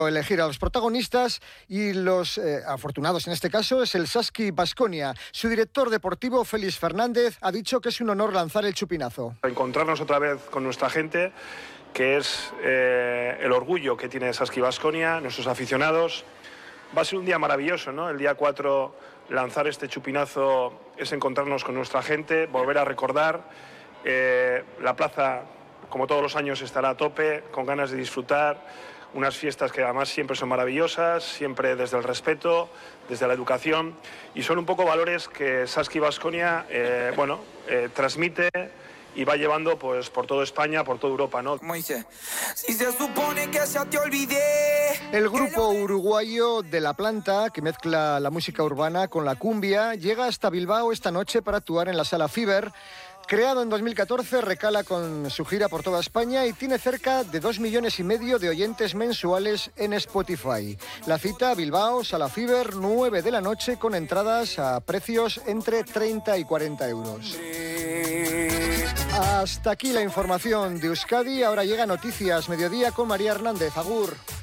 Elegir a los protagonistas y los afortunados en este caso es el Saski Baskonia. Su director deportivo, Félix Fernández, ha dicho que es un honor lanzar el chupinazo. Encontrarnos otra vez con nuestra gente, que es el orgullo que tiene Saski Baskonia, nuestros aficionados. Va a ser un día maravilloso, ¿no? El día 4 lanzar este chupinazo es encontrarnos con nuestra gente, volver a recordar. La plaza, como todos los años, estará a tope, con ganas de disfrutar. Unas fiestas que además siempre son maravillosas, siempre desde el respeto, desde la educación, y son un poco valores que Saski Baskonia transmite y va llevando pues por toda España, por toda Europa, ¿no? Como dice, si se supone que ya te olvidé. El grupo uruguayo de La Planta, que mezcla la música urbana con la cumbia, llega hasta Bilbao esta noche para actuar en la Sala Fever. Creado en 2014, recala con su gira por toda España y tiene cerca de 2,5 millones de oyentes mensuales en Spotify. La cita, Bilbao, Sala Fever, 9 de la noche, con entradas a precios entre 30 y 40 euros. Hasta aquí la información de Euskadi. Ahora llega Noticias Mediodía con María Hernández. Agur.